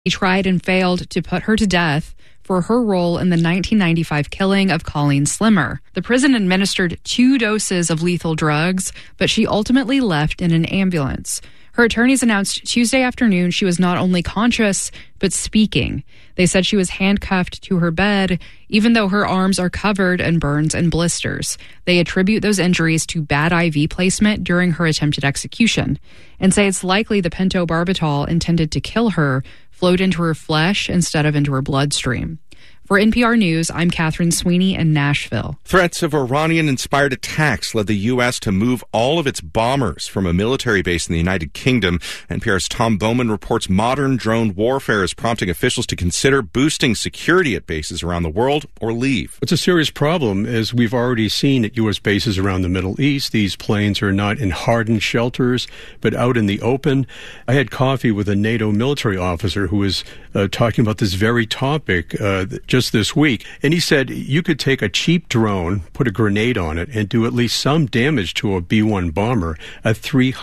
He tried and failed to put her to death for her role in the 1995 killing of Colleen Slimmer. The prison administered 2 doses of lethal drugs, but she ultimately left in an ambulance. Her attorneys announced Tuesday afternoon she was not only conscious, but speaking. They said she was handcuffed to her bed, even though her arms are covered in burns and blisters. They attribute those injuries to bad IV placement during her attempted execution and say it's likely the pentobarbital intended to kill her flowed into her flesh instead of into her bloodstream. For NPR News, I'm Catherine Sweeney in Nashville. Threats of Iranian-inspired attacks led the U.S. to move all of its bombers from a military base in the United Kingdom. NPR's Tom Bowman reports modern drone warfare is prompting officials to consider boosting security at bases around the world or leave. It's a serious problem, as we've already seen at U.S. bases around the Middle East. These planes are not in hardened shelters, but out in the open. I had coffee with a NATO military officer who was talking about this very topic just this week. And he said you could take a cheap drone, put a grenade on it, and do at least some damage to a B-1 bomber, a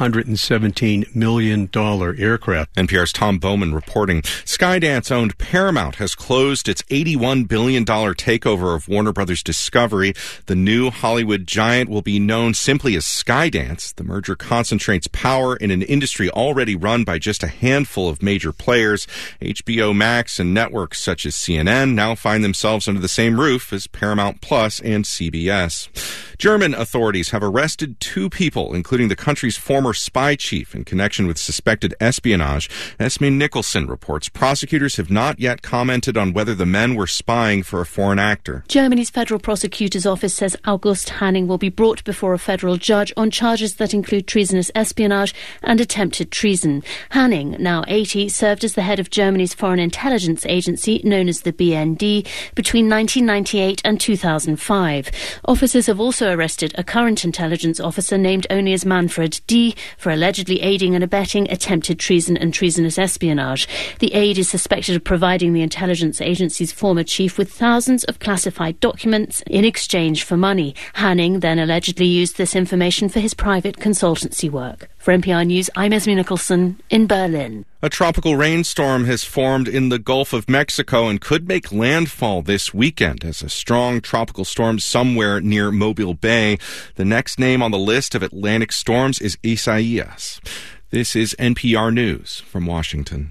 $317 million aircraft. NPR's Tom Bowman reporting. Skydance-owned Paramount has closed its $81 billion takeover of Warner Brothers Discovery. The new Hollywood giant will be known simply as Skydance. The merger concentrates power in an industry already run by just a handful of major players. HBO Max and networks such as CNN now find themselves under the same roof as Paramount Plus and CBS. German authorities have arrested 2 people, including the country's former spy chief, in connection with suspected espionage. Esme Nicholson reports prosecutors have not yet commented on whether the men were spying for a foreign actor. Germany's Federal Prosecutor's Office says August Hanning will be brought before a federal judge on charges that include treasonous espionage and attempted treason. Hanning, now 80, served as the head of Germany's foreign intelligence agency, known as the BND, between 1998 and 2005. Officers have also arrested a current intelligence officer named only as Manfred D. for allegedly aiding and abetting attempted treason and treasonous espionage. The aide is suspected of providing the intelligence agency's former chief with thousands of classified documents in exchange for money. Hanning then allegedly used this information for his private consultancy work. For NPR News, I'm Esme Nicholson in Berlin. A tropical rainstorm has formed in the Gulf of Mexico and could make landfall this weekend as a strong tropical storm somewhere near Mobile Bay. The next name on the list of Atlantic storms is Isaias. This is NPR News from Washington.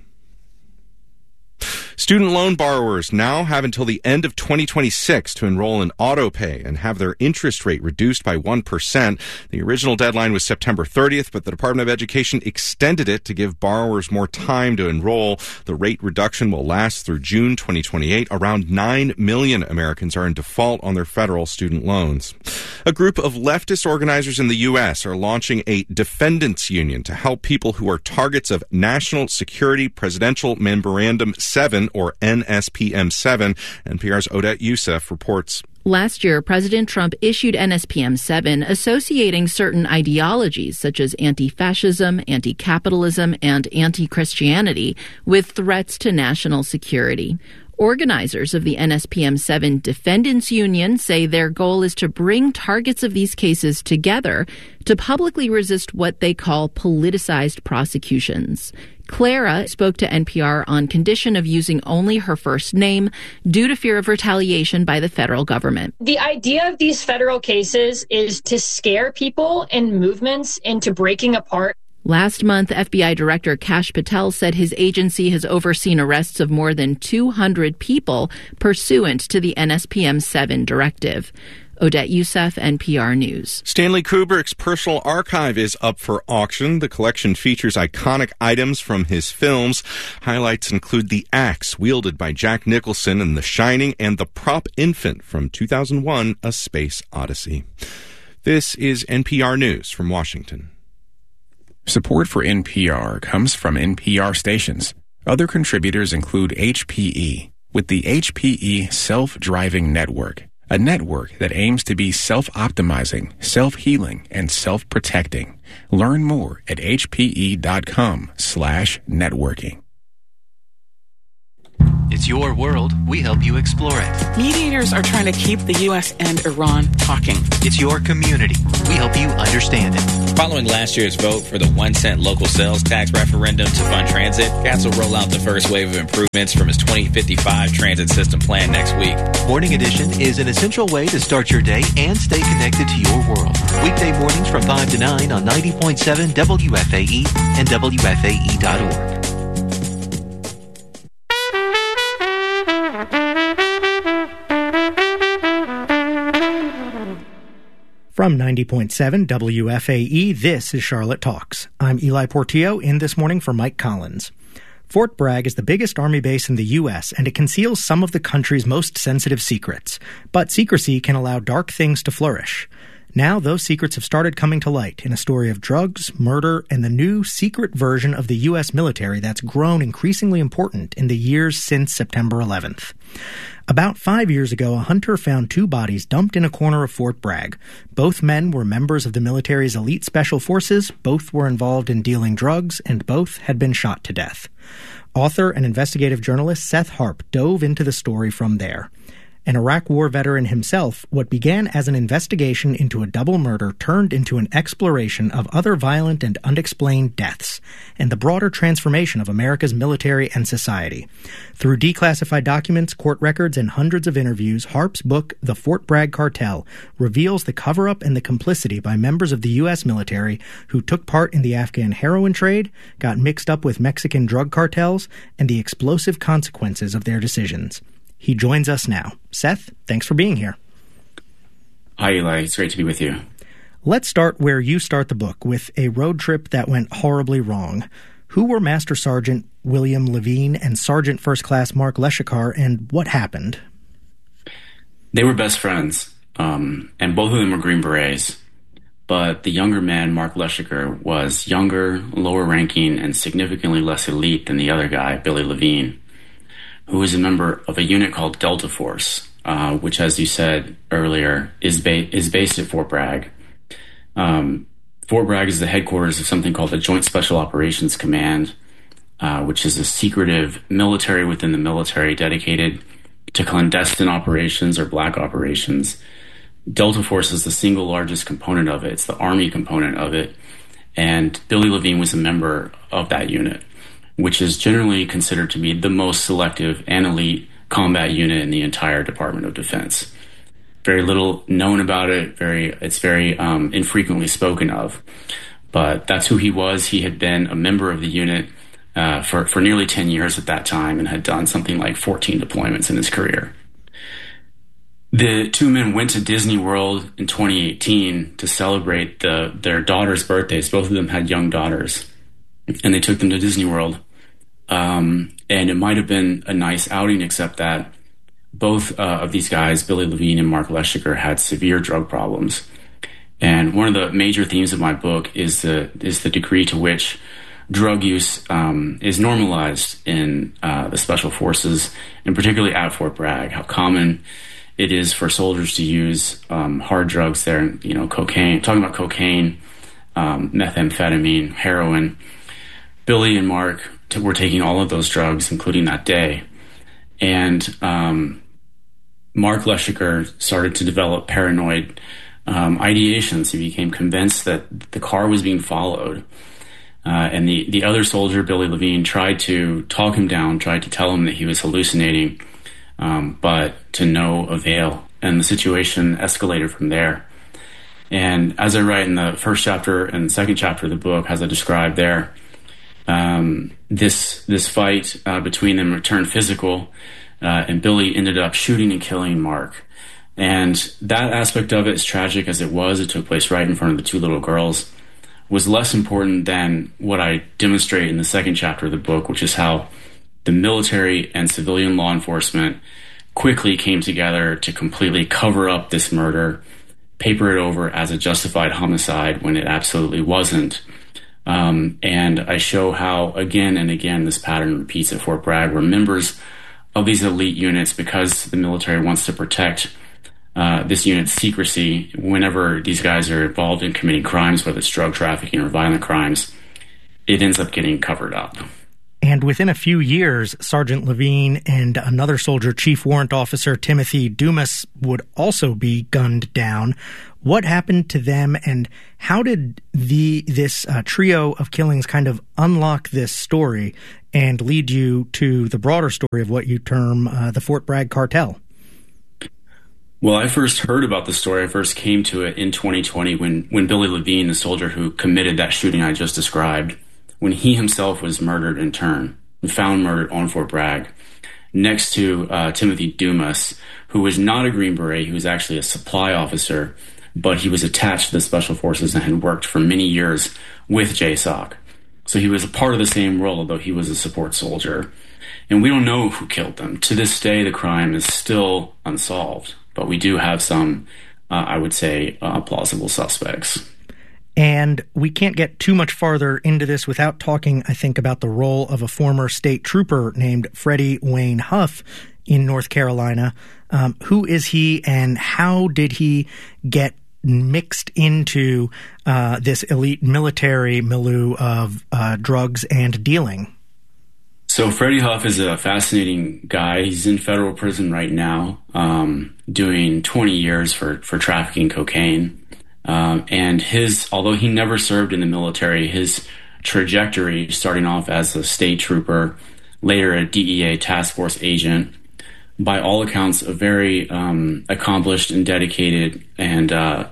Student loan borrowers now have until the end of 2026 to enroll in AutoPay and have their interest rate reduced by 1%. The original deadline was September 30th, but the Department of Education extended it to give borrowers more time to enroll. The rate reduction will last through June 2028. Around 9 million Americans are in default on their federal student loans. A group of leftist organizers in the U.S. are launching a defendants union to help people who are targets of National Security Presidential Memorandum 7, or NSPM 7. NPR's Odette Youssef reports. Last year, President Trump issued NSPM 7, associating certain ideologies such as anti-fascism, anti-capitalism, and anti-Christianity with threats to national security. Organizers of the NSPM 7 Defendants Union say their goal is to bring targets of these cases together to publicly resist what they call politicized prosecutions. Clara spoke to NPR on condition of using only her first name due to fear of retaliation by the federal government. The idea of these federal cases is to scare people and movements into breaking apart. Last month, FBI Director Kash Patel said his agency has overseen arrests of more than 200 people pursuant to the NSPM 7 directive. Odette Youssef, NPR News. Stanley Kubrick's personal archive is up for auction. The collection features iconic items from his films. Highlights include the axe wielded by Jack Nicholson in The Shining and the prop infant from 2001, A Space Odyssey. This is NPR News from Washington. Support for NPR comes from NPR stations. Other contributors include HPE, with the HPE Self-Driving Network, a network that aims to be self-optimizing, self-healing, and self-protecting. Learn more at hpe.com/networking. It's It's your world. We help you explore it. Mediators are trying to keep the U.S. and Iran talking. It's your community. We help you understand it. Following last year's vote for the 1-cent local sales tax referendum to fund transit, Katz will roll out the first wave of improvements from his 2055 transit system plan next week. Morning Edition is an essential way to start your day and stay connected to your world. Weekday mornings from 5 to 9 on 90.7 WFAE and WFAE.org. From 90.7 WFAE, this is Charlotte Talks. I'm Eli Portillo, in this morning for Mike Collins. Fort Bragg is the biggest Army base in the U.S., and it conceals some of the country's most sensitive secrets. But secrecy can allow dark things to flourish. Now, those secrets have started coming to light in a story of drugs, murder, and the new secret version of the U.S. military that's grown increasingly important in the years since September 11th. About 5 years ago, a hunter found 2 bodies dumped in a corner of Fort Bragg. Both men were members of the military's elite special forces, both were involved in dealing drugs, and both had been shot to death. Author and investigative journalist Seth Harp dove into the story from there. An Iraq War veteran himself, what began as an investigation into a double murder turned into an exploration of other violent and unexplained deaths, and the broader transformation of America's military and society. Through declassified documents, court records, and hundreds of interviews, Harp's book, The Fort Bragg Cartel, reveals the cover-up and the complicity by members of the U.S. military who took part in the Afghan heroin trade, got mixed up with Mexican drug cartels, and the explosive consequences of their decisions. He joins us now. Seth, thanks for being here. Hi, Eli. It's great to be with you. Let's start where you start the book, with a road trip that went horribly wrong. Who were Master Sergeant William Levine and Sergeant First Class Mark Leschikar, and what happened? They were best friends, and both of them were Green Berets. But the younger man, Mark Leschikar, was younger, lower ranking, and significantly less elite than the other guy, Billy Levine, who is a member of a unit called Delta Force, which, as you said earlier, is based at Fort Bragg. Fort Bragg is the headquarters of something called the Joint Special Operations Command, which is a secretive military within the military dedicated to clandestine operations or black operations. Delta Force is the single largest component of it. It's the Army component of it. And Billy Levine was a member of that unit, which is generally considered to be the most selective and elite combat unit in the entire Department of Defense. Very little known about it. It's very infrequently spoken of. But that's who he was. He had been a member of the unit for nearly 10 years at that time and had done something like 14 deployments in his career. The 2 men went to Disney World in 2018 to celebrate their daughters' birthdays. Both of them had young daughters, and they took them to Disney World. And it might have been a nice outing, except that both of these guys, Billy Levine and Mark Leschikar, had severe drug problems. And one of the major themes of my book is the degree to which drug use is normalized in the special forces, and particularly at Fort Bragg. How common it is for soldiers to use hard drugs there. Cocaine. Talking about cocaine, methamphetamine, heroin. Billy and Mark were taking all of those drugs, including that day. And Mark Leschikar started to develop paranoid ideations. He became convinced that the car was being followed. And the other soldier, Billy Levine, tried to talk him down, tried to tell him that he was hallucinating, but to no avail. And the situation escalated from there. And as I write in the first chapter and second chapter of the book, as I described there, this fight between them turned physical, and Billy ended up shooting and killing Mark. And that aspect of it, as tragic as it took place right in front of the 2 little girls, was less important than what I demonstrate in the second chapter of the book, which is how the military and civilian law enforcement quickly came together to completely cover up this murder, paper it over as a justified homicide when it absolutely wasn't. And I show how, again and again, this pattern repeats at Fort Bragg, where members of these elite units, because the military wants to protect this unit's secrecy, whenever these guys are involved in committing crimes, whether it's drug trafficking or violent crimes, it ends up getting covered up. And within a few years, Sergeant Levine and another soldier, Chief Warrant Officer Timothy Dumas, would also be gunned down. What happened to them, and how did this trio of killings kind of unlock this story and lead you to the broader story of what you term the Fort Bragg cartel? Well, I first heard about the story. I first came to it in 2020 when Billy Levine, the soldier who committed that shooting I just described, when he himself was murdered in turn, found murdered on Fort Bragg, next to Timothy Dumas, who was not a Green Beret, he was actually a supply officer, but he was attached to the Special Forces and had worked for many years with JSOC. So he was a part of the same role, although he was a support soldier. And we don't know who killed them. To this day, the crime is still unsolved, but we do have some, I would say, plausible suspects. And we can't get too much farther into this without talking, I think, about the role of a former state trooper named Freddie Wayne Huff in North Carolina. Who is he, and how did he get mixed into this elite military milieu of drugs and dealing? So Freddie Huff is a fascinating guy. He's in federal prison right now, doing 20 years for trafficking cocaine. And although he never served in the military, his trajectory, starting off as a state trooper, later a DEA task force agent, by all accounts, a very accomplished and dedicated and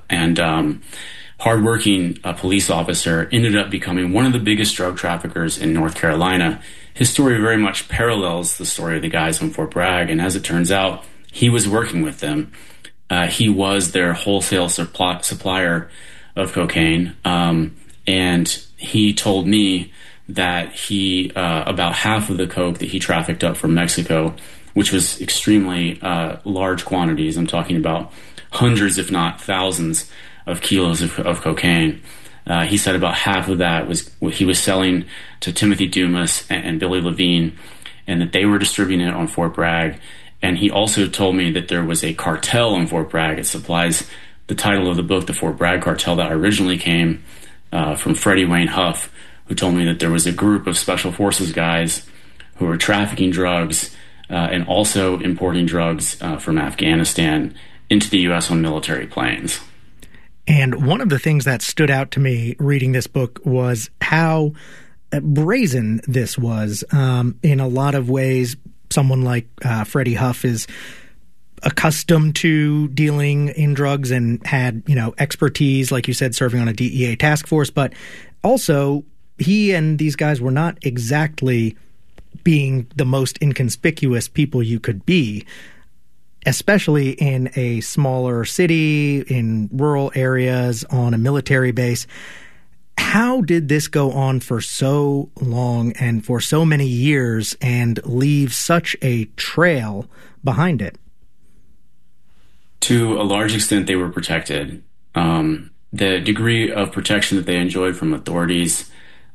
hardworking police officer, ended up becoming one of the biggest drug traffickers in North Carolina. His story very much parallels the story of the guys on Fort Bragg, and as it turns out, he was working with them. He was their wholesale supplier of cocaine, and he told me that he about half of the coke that he trafficked up from Mexico, which was extremely large quantities. I'm talking about hundreds, if not thousands, of kilos of cocaine. He said about half of that was what he was selling to Timothy Dumas and Billy Levine, and that they were distributing it on Fort Bragg. And he also told me that there was a cartel on Fort Bragg. It supplies the title of the book, The Fort Bragg Cartel, that originally came from Freddie Wayne Huff, who told me that there was a group of Special Forces guys who were trafficking drugs and also importing drugs from Afghanistan into the U.S. on military planes. And one of the things that stood out to me reading this book was how brazen this was. In a lot of ways, someone like Freddie Huff is accustomed to dealing in drugs and had, expertise, like you said, serving on a DEA task force. But also, he and these guys were not exactly being the most inconspicuous people you could be, especially in a smaller city, in rural areas, on a military base. How did this go on for so long and for so many years and leave such a trail behind it? To a large extent, they were protected. The degree of protection that they enjoyed from authorities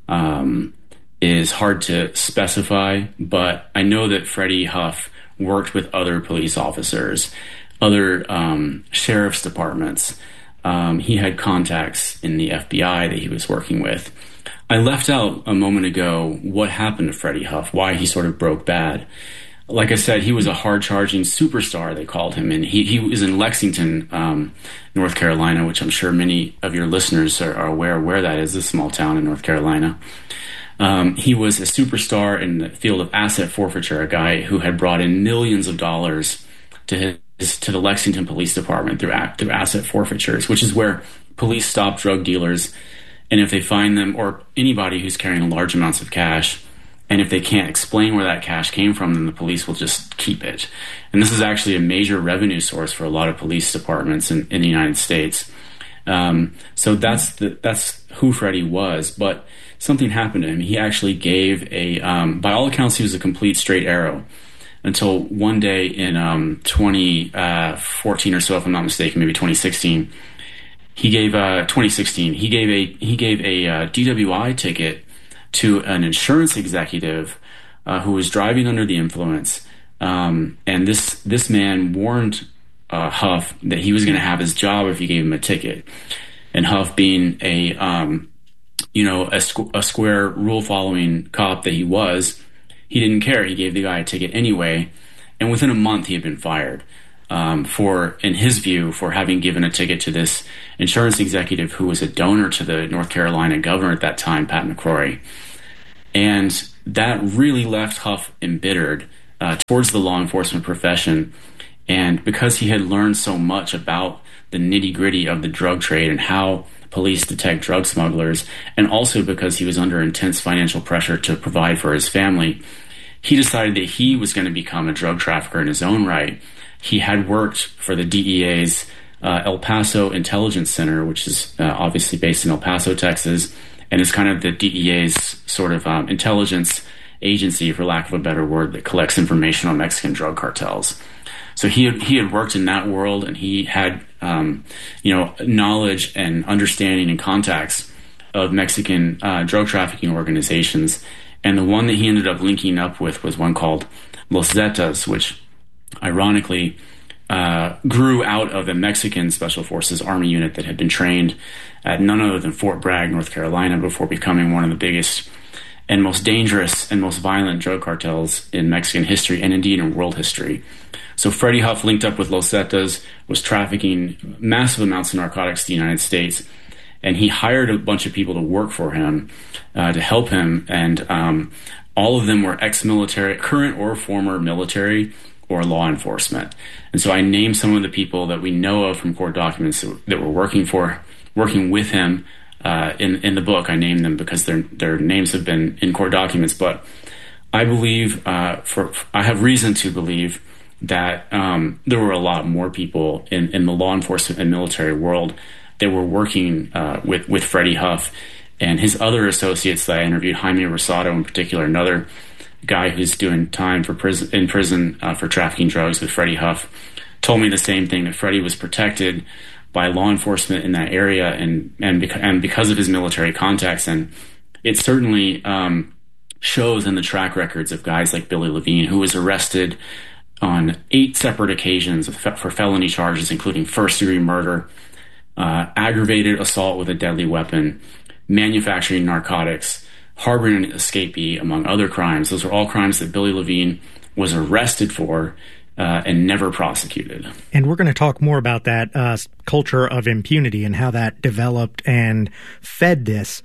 is hard to specify, but I know that Freddie Huff worked with other police officers, other sheriff's departments. He had contacts in the FBI that he was working with. I left out a moment ago what happened to Freddie Huff, why he sort of broke bad. Like I said, he was a hard-charging superstar, they called him, and he was in Lexington, North Carolina, which I'm sure many of your listeners are aware where that is, a small town in North Carolina. He was a superstar in the field of asset forfeiture, a guy who had brought in millions of dollars to the Lexington Police Department through asset forfeitures, which is where police stop drug dealers, and if they find them, or anybody who's carrying large amounts of cash, and if they can't explain where that cash came from, then the police will just keep it. And this is actually a major revenue source for a lot of police departments in the United States. So that's who Freddie was, but something happened to him. He actually gave by all accounts, he was a complete straight arrow until one day in 2014 or so, if I'm not mistaken, maybe 2016. He gave a DWI ticket to an insurance executive who was driving under the influence, and this man warned Huff that he was going to have his job if he gave him a ticket. And Huff, being a a square rule-following cop that he was, he didn't care. He gave the guy a ticket anyway, and within a month he had been fired in his view, for having given a ticket to this insurance executive who was a donor to the North Carolina governor at that time, Pat McCrory. And that really left Huff embittered towards the law enforcement profession. And because he had learned so much about the nitty-gritty of the drug trade and how police detect drug smugglers, and also because he was under intense financial pressure to provide for his family, he decided that he was going to become a drug trafficker in his own right. He had worked for the DEA's El Paso Intelligence Center, which is obviously based in El Paso, Texas, and is kind of the DEA's sort of intelligence agency, for lack of a better word, that collects information on Mexican drug cartels. So he had worked in that world, and he had knowledge and understanding and contacts of Mexican drug trafficking organizations. And the one that he ended up linking up with was one called Los Zetas, which ironically grew out of a Mexican Special Forces Army unit that had been trained at none other than Fort Bragg, North Carolina, before becoming one of the biggest and most dangerous and most violent drug cartels in Mexican history, and indeed in world history. So Freddie Huff linked up with Los Zetas, was trafficking massive amounts of narcotics to the United States, and he hired a bunch of people to work for him, to help him, and all of them were ex-military, current or former military or law enforcement. And so I named some of the people that we know of from court documents that were working with him in the book. I named them because their names have been in court documents, but I believe, I have reason to believe that there were a lot more people in the law enforcement and military world that were working with Freddie Huff and his other associates that I interviewed. Jaime Rosado in particular, another guy who's doing time in prison for trafficking drugs with Freddie Huff, told me the same thing, that Freddie was protected by law enforcement in that area and because of his military contacts. And it certainly shows in the track records of guys like Billy Levine, who was arrested on 8 separate occasions for felony charges, including first-degree murder, aggravated assault with a deadly weapon, manufacturing narcotics, harboring an escapee, among other crimes. Those are all crimes that Billy Levine was arrested for and never prosecuted. And we're going to talk more about that culture of impunity and how that developed and fed this.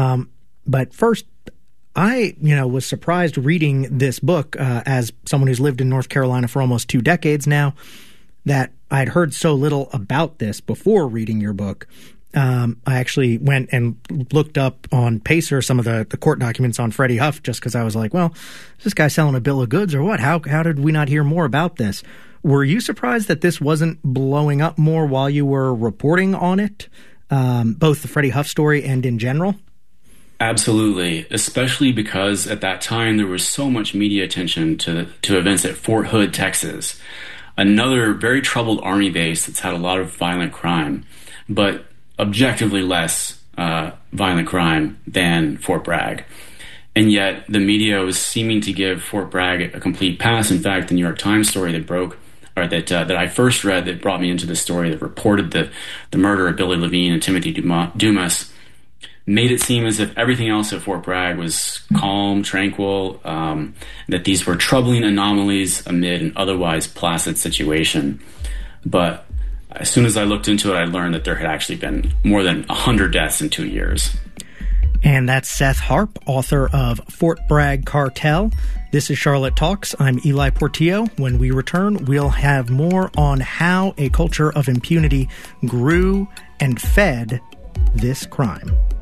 But first, I, was surprised reading this book as someone who's lived in North Carolina for almost 2 decades now, that I'd heard so little about this before reading your book. I actually went and looked up on Pacer some of the court documents on Freddie Huff, just because I was like, well, is this guy selling a bill of goods or what? How did we not hear more about this? Were you surprised that this wasn't blowing up more while you were reporting on it, both the Freddie Huff story and in general? Absolutely, especially because at that time there was so much media attention to events at Fort Hood, Texas, another very troubled Army base that's had a lot of violent crime, but objectively less violent crime than Fort Bragg. And yet the media was seeming to give Fort Bragg a complete pass. In fact, the New York Times story that broke, or that I first read, that brought me into the story, that reported the murder of Billy Levine and Timothy Dumas, made it seem as if everything else at Fort Bragg was calm, tranquil, that these were troubling anomalies amid an otherwise placid situation. But as soon as I looked into it, I learned that there had actually been more than 100 deaths in 2 years. And that's Seth Harp, author of Fort Bragg Cartel. This is Charlotte Talks. I'm Eli Portillo. When we return, we'll have more on how a culture of impunity grew and fed this crime.